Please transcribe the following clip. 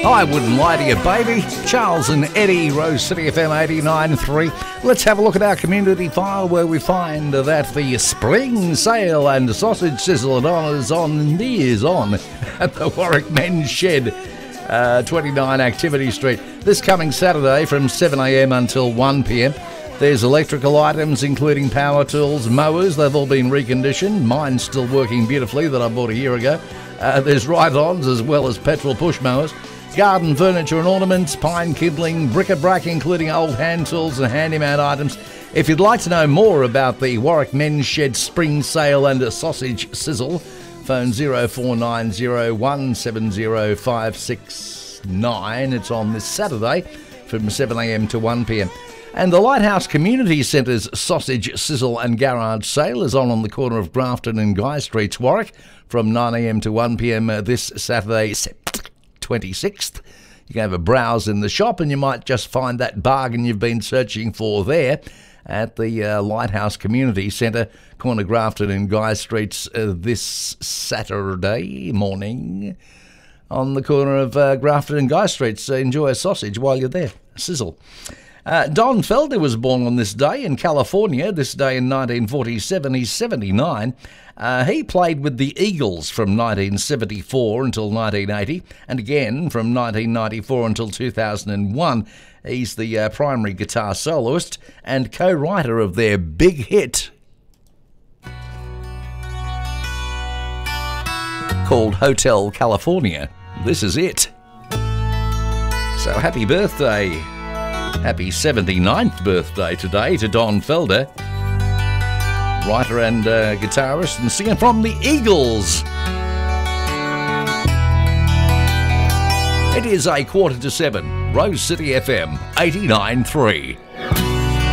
I wouldn't lie to you, baby. Charles and Eddie, Rose City FM 89.3. Let's have a look at our community file where we find that the spring sale and sausage sizzle and honours is on at the Warwick Men's Shed, 29 Activity Street. This coming Saturday from 7am until 1pm. There's electrical items including power tools, mowers. They've all been reconditioned. Mine's still working beautifully that I bought a year ago. There's ride-ons as well as petrol push mowers. Garden furniture and ornaments, pine kindling, bric-a-brac including old hand tools and handyman items. If you'd like to know more about the Warwick Men's Shed Spring Sale and Sausage Sizzle, phone 0490 170 569. It's on this Saturday from 7am to 1pm. And the Lighthouse Community Centre's Sausage, Sizzle and Garage Sale is on the corner of Grafton and Guy Streets, Warwick, from 9am to 1pm this Saturday, 26th. You can have a browse in the shop and you might just find that bargain you've been searching for there at the Lighthouse Community Centre, corner Grafton and Guy Streets, this Saturday morning on the corner of Grafton and Guy Streets. Enjoy a sausage while you're there. Sizzle. Don Felder was born on this day in California, this day in 1947. He's 79. He played with the Eagles from 1974 until 1980, and again from 1994 until 2001. He's the primary guitar soloist and co-writer of their big hit called Hotel California. This is it. So happy birthday. Happy 79th birthday today to Don Felder, writer and guitarist and singer from the Eagles. It is 7:15. Rose City FM 89.3.